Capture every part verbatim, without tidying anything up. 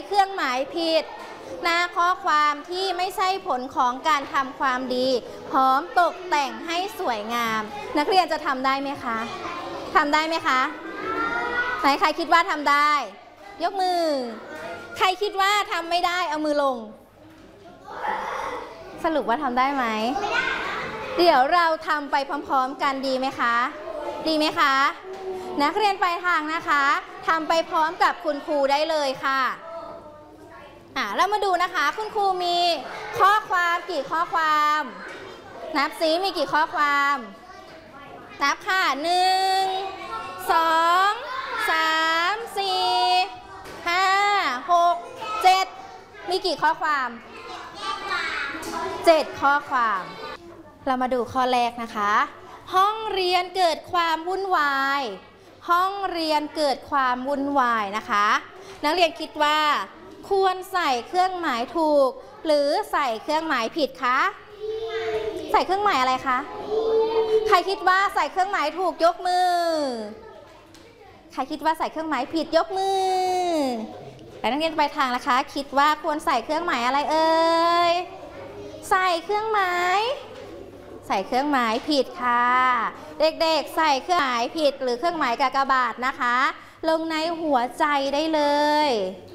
เครื่องหมายผิดหน้าข้อความที่ไม่ใช่ผลของการทำความดีพร้อมตกแต่งให้สวยงามนักเรียนจะทำได้ไหมคะทำได้ไหมคะไหนใครคิดว่าทำได้ยกมือใครคิดว่าทำไม่ได้เอามือลงสรุปว่าทำได้ไหมเดี๋ยวเราทำไปพร้อมๆกันดีไหมคะดีไหมคะนักเรียนปลายทางนะคะทำไปพร้อมกับคุณครูได้เลยค่ะอ่ะเรามาดูนะคะคุณครูมีข้อความกี่ข้อความนับซิมีกี่ข้อความนับค่ะหนึ่งสองสามสี่ห้าหกเจ็ดมีกี่ข้อความเจ็ดข้อความเรามาดูข้อแรกนะคะห้องเรียนเกิดความวุ่นวายห้องเรียนเกิดความวุ่นวายนะคะนักเรียนคิดว่าควรใส่เครื่องหมายถูกหรือใส่เครื่องหมายผิดคะใส่เครื่องหมายอะไรคะใครคิดว่าใส่เครื่องหมายถูกยกมือใครคิดว่าใส่เครื่องหมายผิดยกมือแต่นักเรียนไปทางนะคะคิดว่าควรใส่เครื่องหมายอะไรเอ่ยใส่เครื่องหมายใส่เครื่องหมายผิดค่ะเด็กๆใส่เครื่องหมายผิดหรือเครื่องหมายกากบาทนะคะลงในหัวใจได้เลย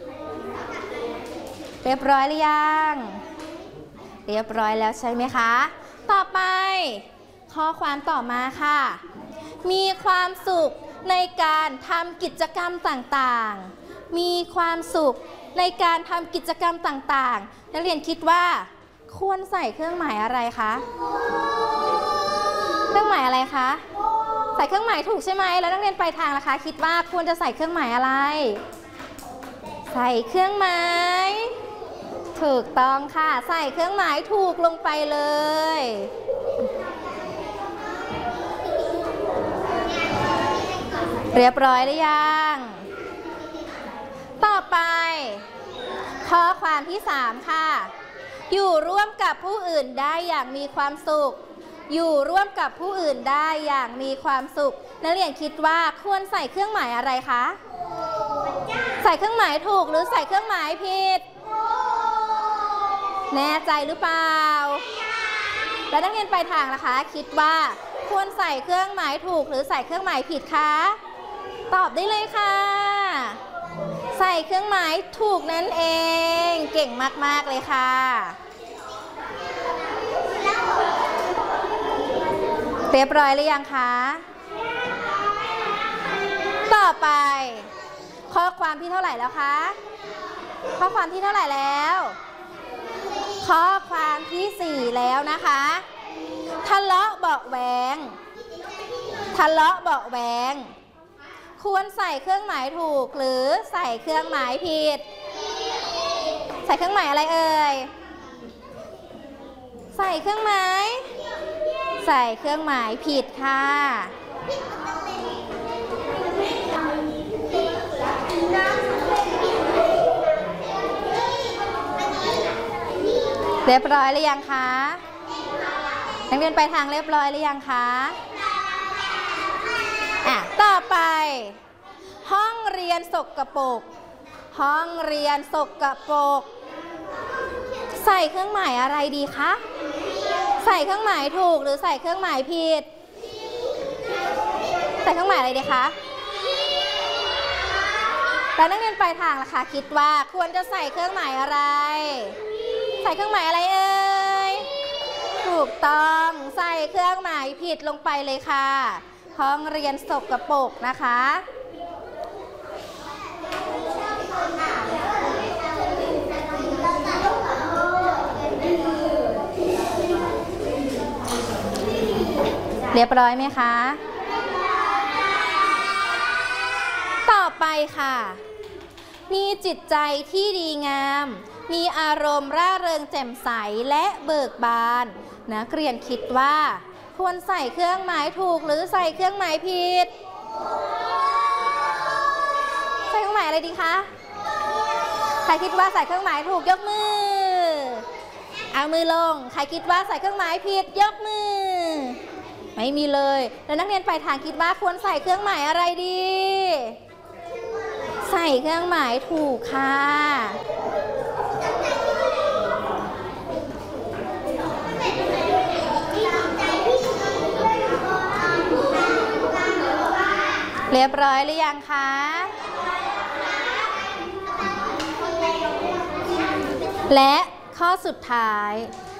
เรียบร้อยหรือยังเรียบร้อยแล้วใช่ไหมคะต่อไปข้อความต่อมาค่ะมีความสุขในการทำกิจกรรมต่างๆมีความสุขในการทำกิจกรรมต่างๆนักเรียนคิดว่าควรใส่เครื่องหมายอะไรคะเครื่องหมายอะไรคะใส่เครื่องหมายถูกใช่ไหมแล้วนักเรียนไปทางนะคะคิดว่าควรจะใส่เครื่องหมายอะไรใส่เครื่องหมายถูกต้องค่ะใส่เครื่องหมายถูกลงไปเลยเรียบร้อยหรือยังต่อไปข้อความที่สามค่ะอยู่ร่วมกับผู้อื่นได้อย่างมีความสุขอยู่ร่วมกับผู้อื่นได้อย่างมีความสุขนักเรียนคิดว่าควรใส่เครื่องหมายอะไรคะใส่เครื่องหมายถูกหรือใส่เครื่องหมายผิดแน่ใจหรือเปล่าแล้วนักเรียนปลายทางนะคะคิดว่าควรใส่เครื่องหมายถูกหรือใส่เครื่องหมายผิดคะตอบได้เลยค่ะใส่เครื่องหมายถูกนั่นเองเก่งมากๆเลยค่ะเรียบร้อยหรือยังคะต่อไปข้อความที่เท่าไหร่แล้วคะข้อความที่เท่าไหร่แล้วข้อความที่สี่แล้วนะคะทะเลาะเบาะแว้งทะเลาะเบาะแว้งควรใส่เครื่องหมายถูกหรือใส่เครื่องหมายผิดใส่เครื่องหมายอะไรเอ่ยใส่เครื่องหมายใส่เครื่องหมายผิดค่ะเรียบร้อยหรือยังคะนักเรียนไปทางเรียบร้อยหรือยังคะอ่ะต่อไปห้องเรียนสกปรกห้องเรียนสกปรกใส่เครื่องหมายอะไรดีคะใส่เครื่องหมายถูกหรือใส่เครื่องหมายผิดใส่เครื่องหมายอะไรดีคะแล้วนักเรียนปลายทางล่ะคะคิดว่าควรจะใส่เครื่องหมายอะไรใส่เครื่องหมายอะไรเอ่ยถูกต้องใส่เครื่องหมายผิดลงไปเลยค่ะห้องเรียนสกปรกนะคะเรียบร้อยไหมคะต่อไปค่ะมีจิตใจที่ดีงามมีอารมณ์ร่าเริงแจ่มใสและเบิกบานนักเรียนคิดว่าควรใส่เครื่องหมายถูกหรือใส่เครื่องหมายผิดใส่เครื่องหมายอะไรดีคะใครคิดว่าใส่เครื่องหมายถูกยกมือเอามือลงใครคิดว่าใส่เครื่องหมายผิดยกมือไม่มีเลยแล้วนักเรียนปลายทางคิดว่าควรใส่เครื่องหมายอะไรดีใส่ส่เครื่องหมายถูกค่ะเรียบร้อยหรือยังคะและข้อสุดท้าย